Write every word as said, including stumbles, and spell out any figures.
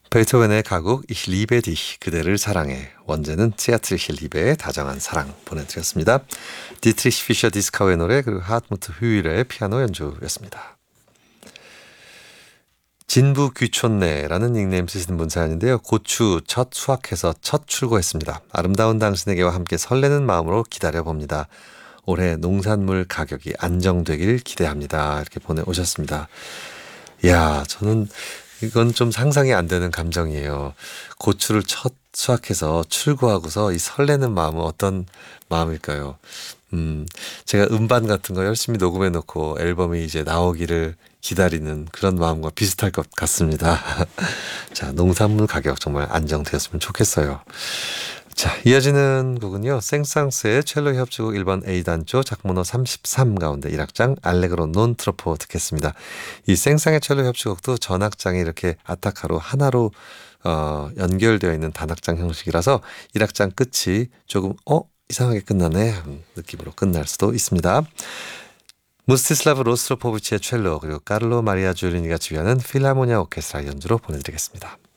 베토벤의 가곡 Ich liebe dich, 그대를 사랑해. 원제는 치아트리히 리베의 다정한 사랑 보내드렸습니다. 디트리히 피셔 디스카우의 노래 그리고 하트무트 휴일의 피아노 연주였습니다. 진부 귀촌네라는 닉네임 쓰시는 분 사연인데요. 고추 첫 수확해서 첫 출고했습니다. 아름다운 당신에게와 함께 설레는 마음으로 기다려봅니다. 올해 농산물 가격이 안정되길 기대합니다. 이렇게 보내오셨습니다. 이야, 저는 이건 좀 상상이 안 되는 감정이에요. 고추를 첫 수확해서 출고하고서 이 설레는 마음은 어떤 마음일까요? 음, 제가 음반 같은 거 열심히 녹음해 놓고 앨범이 이제 나오기를 기다리는 그런 마음과 비슷할 것 같습니다. 자, 농산물 가격 정말 안정되었으면 좋겠어요. 자, 이어지는 곡은요. 생상스의 첼로 협주곡 일 번 A단조 작문호 삼십삼 가운데 일 악장 알레그로 논 트로포 듣겠습니다. 이 생상의 첼로 협주곡도 전악장이 이렇게 아타카로 하나로 어, 연결되어 있는 단악장 형식이라서 일 악장 끝이 조금 어? 이상하게 끝나네 하는 느낌으로 끝날 수도 있습니다. 무스티슬라브 로스트로포비치의 첼로 그리고 카를로 마리아 주올리니가 지휘하는 필하모니아 오케스트라 연주로 보내드리겠습니다.